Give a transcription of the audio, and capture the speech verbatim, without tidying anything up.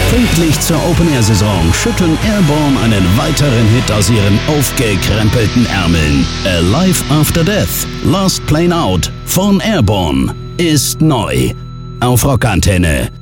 Pünktlich zur Open-Air-Saison schütteln Airborne einen weiteren Hit aus ihren aufgekrempelten Ärmeln. Alive After Death, Last Plane Out von Airborne ist neu. Auf Rockantenne.